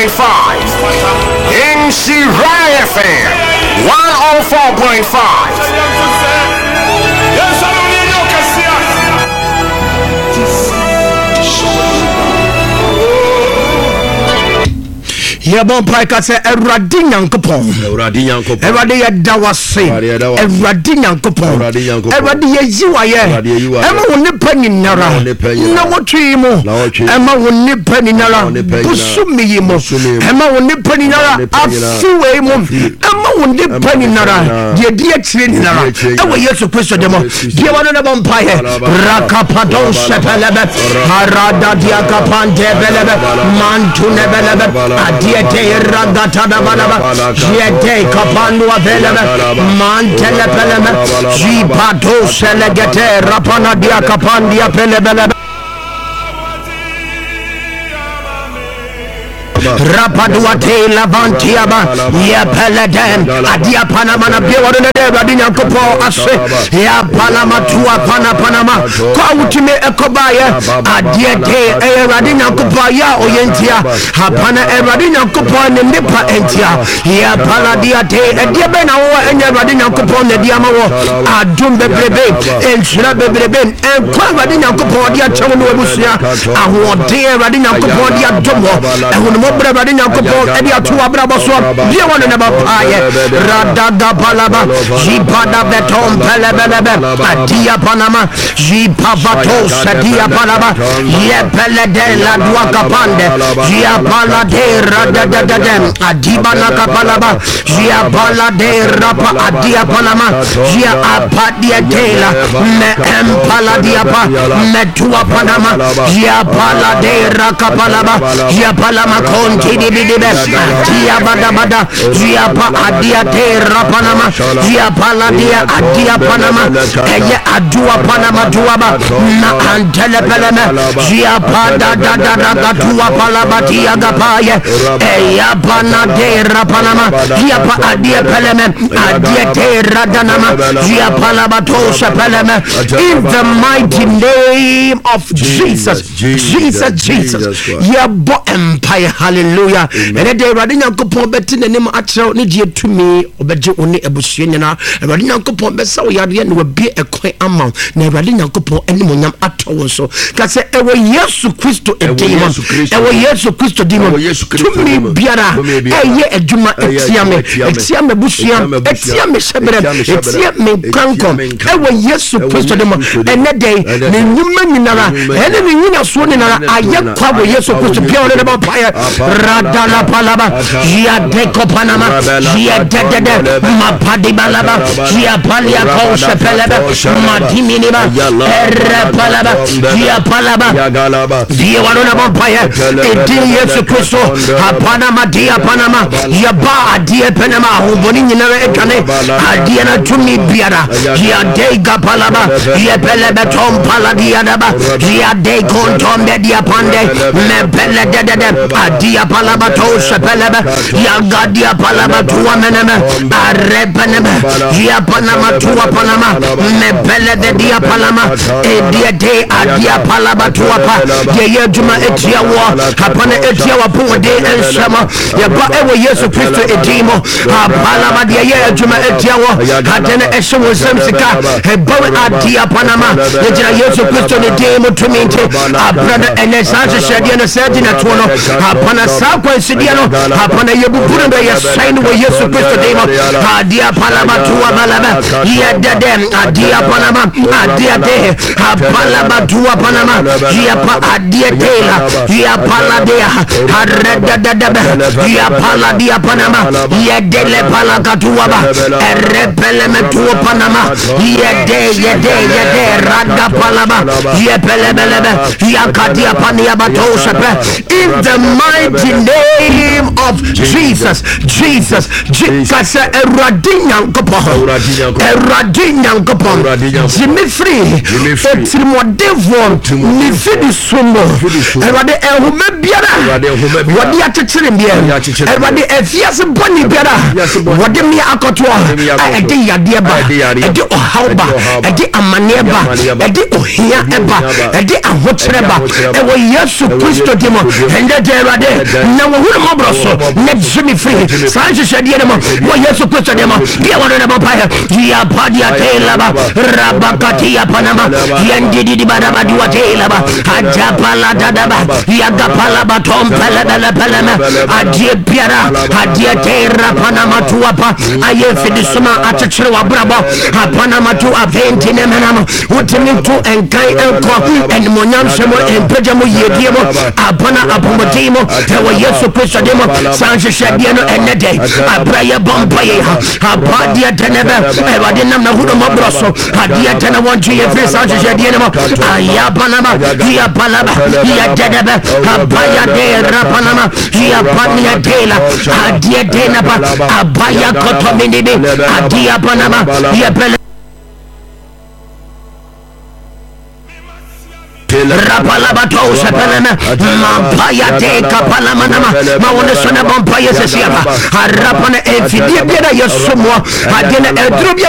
in Shirai FM 104.5. Yabon Pika say Eradi Nyankopon. Eradi Yadawase. Eradi Nyankopon. Eradi Yeziwaye. Emma woni pani nara. Na wotwi mo. Emma woni pani nara. Busumi mo. Emma woni pani nara. Afuwe mo. Emma woni pani nara. Die die treni nara. Ewe Yesu Kristo demo. Die wano na bompaye. Rakapadon sepelebe. Harada diakapante belebe. Mantune belebe. Yete ragata balaba yete kapandu avelebe mantele pelebe jipato selegete rapana dia kapandia pelebelebe Rapaduate Lavantiaba Yapeledem Adia Panamana Biorade Radinya Kopo Ase Ya Panama Tua Panama Kautime Ekobaya Adia De Radinya Kopaya Oyentia Hapana Radinya Kopo Nipa Entia Ya Paladia De Ediabena and Radinya Kopo Nediamawo Adum Bebrebe Ensra Bebrebe and Radinya Kopo Dia Chamu Musia Awode Radinya Kopo Dia Domo and Brabadi Nyankopon edi atu abraboso die wona na bapaye radada balaba jipada beton pelebelebe adia panama jipavato sadia balaba ye pelede la dua kapande jia balade radada adiba na kapalaba jia balade rapa adia panama jia apadia tela me empaladia pa me tua panama jia balade rakapalaba jia palama Tidi bidibes, Tia Badabada, Gia Pa Adia Terra Panama, Gia Paladia Adia Panama, Eya Adua Panama Duaba, Na Antelepeleme, Gia Pada Dada Tua Palabatia Gapaye, Eya Panadera Panama, Gia Pa Adia Peleme, Adia Terra Danama, Gia Palabatosa Peleme, in the mighty name of Jesus, Jesus, Yabo Empire, hallelujah. And the Radina Coupon betting the name of Atro, Nidia to me, or Bejo only a Bushina, and Radina Coupon Bessa Yadian will be a quaint amount, never Radina Coupon anyone at all. So, because ever Yesu Christo a demon, ever Yesu Christo demon, to me, Biara, a year a Juma, Etiame Bushia, Etiame Sabra, Etiame Kankom, ever Yesu Christo demon, and that day, the human Nara, and then the Swinina, I yet cover Yesu Christo, Piano about fire. Radala Palaba, Gia Deco Panama, Gia Dede, Mapadi Balaba, Gia Palia Kosha Pelaba, Matiminiba, Palaba, Gia Palaba, Gia Waruna Vampire, Yesu Christo, Panama, Dia Panama, Yaba, Dia Panama, Ubonina Ekane, Adiana Tumi Biara, Gia Dega Palaba, Gia Pelaba Tom Paladianaba, Gia De Contom Dia Pande, Mepele Dede. Dia Palabato Shapelebe, Yagadia Palaba Tua Meneme, Arepeneme, Dia Panama Tua Panama, Mepele de Dia Palama, Edia De Adia Palaba Tuapa, Yajuma Etiawa, Kapana Etiawa Puade and Sama, Yaba Ewa Yesu Christo Edimo, Palama de Yajuma Etiawa, Hatena Eshawa Samsika, Heboe Adia Panama, Yajina Yesu Christo Edimo to me, brother and Sasha Shadiana Sajina Tuano. Hapana sakwa sidiano hapana yebukuru be yasain wo Yesu Kristo demo adia palama tuwa balaba ya dedem adia palama adia de palama tuwa palama ya pa adia tela ya paladea harada dadaba ya paladia panama ya dele palaka tuwa ba erepele tuwa panama ya de raga palama ya pelebelebe ya kadia pania batosha in the mighty name of Jesus. Eradina Gopon, Jimmy free, Timodevon, Nifidi Sumo, Erade Elhumebiara, what the Atchirimbia, Erade Efias Bonnie Biara, what the Mia Akotwa, a day Adiaba, a day Ohauba, a day Amaneba, a day Ohia Eba, a day Ahotreba, and we Yesu Christo Demo, and the Derade. na wɔhunu mɔborɔ so na gye me firi saa nhyehyɛdeɛ no mu wɔ Yesu Kristo ne mu deɛ wɔno ne bɔmpaeɛ yapadia telaba rabakatia panama yendidi badaba diwa telaba ajapala dadaba yagapala batom pelebelebeleme adie biara adie tera panama tuapa aye fidisuma akyekere wabrabɔ panama tu aventi ne menam wotimi tu enkai enko enmonyam semo empagya mu yedie mu apana apomoti mu ɛwɔ Yesu Kristo de mu sanhyehyɛdeɛ no ɛnɛdɛ abrayɛ bɔmpaeɛ apadeɛ tenebe ɛwade nam na hudo mɔborɔ so adeɛ tene wɔntwe yɛfiri sanhyehyɛdeɛ no mu ayapanama yapalaba yɛdɛdɛbɛ abaya de rapanama yapania dela adeɛ denaba abaya kɔtɔminibi adeɛ panama yɛpɛlɛ rapalabato sepeleme mampaya de kapalamanama mawone sone bompaya sesiaba harapane enfidie biara yesomwa adene edrobia